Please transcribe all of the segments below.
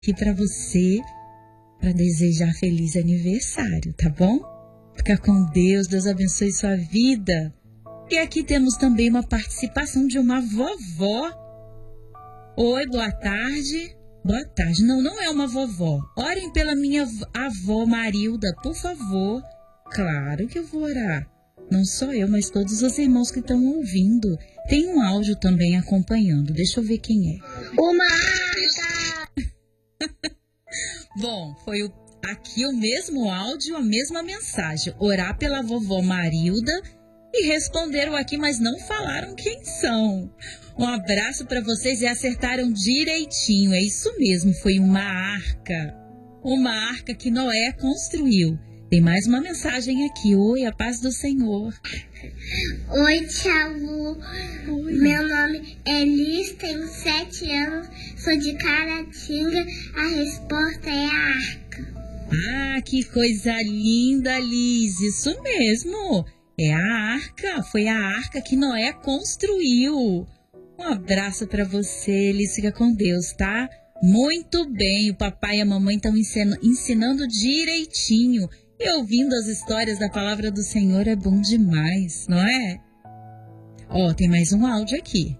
aqui para você, para desejar feliz aniversário, tá bom? Fica com Deus, Deus abençoe sua vida. E aqui temos também uma participação de uma vovó. Oi, boa tarde. Boa tarde. Não, não é uma vovó. Orem pela minha avó Marilda, por favor. Claro que eu vou orar. Não só eu, mas todos os irmãos que estão ouvindo. Tem um áudio também acompanhando. Deixa eu ver quem é. Uma arca! Bom, foi aqui o mesmo áudio, a mesma mensagem. Orar pela vovó Marilda e responderam aqui, mas não falaram quem são. Um abraço para vocês e acertaram direitinho. É isso mesmo, foi uma arca. Uma arca que Noé construiu. Tem mais uma mensagem aqui. Oi, a paz do Senhor. Oi, tia Lu. Meu nome é Liz, tenho 7 anos, sou de Caratinga. A resposta é a arca. Ah, que coisa linda, Liz. Isso mesmo. É a arca. Foi a arca que Noé construiu. Um abraço para você, Liz. Fica com Deus, tá? Muito bem. O papai e a mamãe estão ensinando direitinho. E ouvindo as histórias da palavra do Senhor é bom demais, não é? Ó, tem mais um áudio aqui.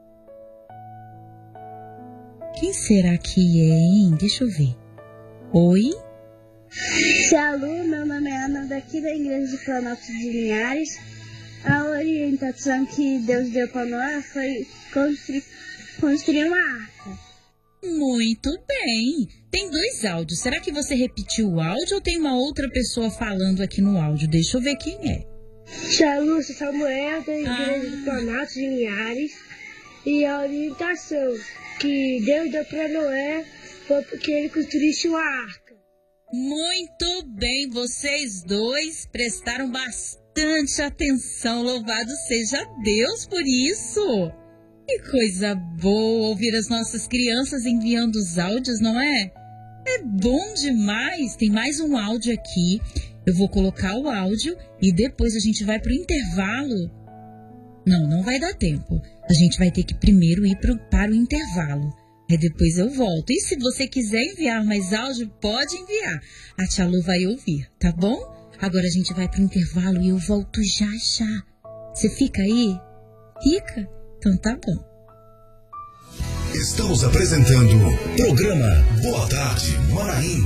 Quem será que é, hein? Deixa eu ver. Oi? Tia Lu, meu nome é Ana, daqui da igreja de Planalto de Linhares. A orientação que Deus deu para nós foi construir uma arca. Muito bem. Tem 2 áudios. Será que você repetiu o áudio ou tem uma outra pessoa falando aqui no áudio? Deixa eu ver quem é. Tia Lu, Samuel, da igreja de Planalto de Linhares. E a orientação que Deus deu para Noé foi que ele construísse uma arca. Muito bem, vocês 2 prestaram bastante atenção. Louvado seja Deus por isso. Que coisa boa ouvir as nossas crianças enviando os áudios, não é? É bom demais. Tem mais um áudio aqui. Eu vou colocar o áudio e depois a gente vai para o intervalo. Não vai dar tempo. A gente vai ter que primeiro ir para o intervalo. Aí depois eu volto. E se você quiser enviar mais áudio, pode enviar. A tia Lu vai ouvir, tá bom? Agora a gente vai para o intervalo e eu volto já. Você fica aí? Fica? Então tá bom. Estamos apresentando o programa Boa Tarde Manaim.